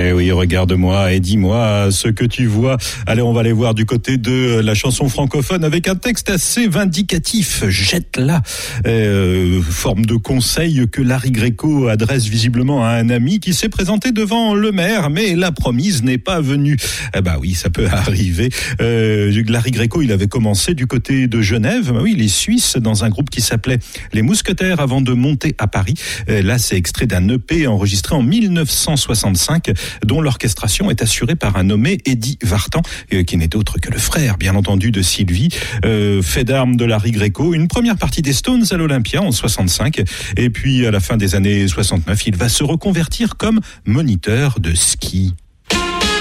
Eh oui, regarde-moi et dis-moi ce que tu vois. Allez, on va aller voir du côté de la chanson francophone avec un texte assez vindicatif. Jette-la. Forme de conseil que Larry Greco adresse visiblement à un ami qui s'est présenté devant le maire, mais la promise n'est pas venue. Eh ben oui, ça peut arriver. Larry Greco, il avait commencé du côté de Genève. Oui, il est suisse dans un groupe qui s'appelait Les Mousquetaires avant de monter à Paris. Là, c'est extrait d'un EP enregistré en 1965, dont l'orchestration est assurée par un nommé Eddie Vartan, qui n'est autre que le frère, bien entendu, de Sylvie, fait d'armes de Larry Greco. Une première partie des Stones à l'Olympia en 65, et puis à la fin des années 69, il va se reconvertir comme moniteur de ski.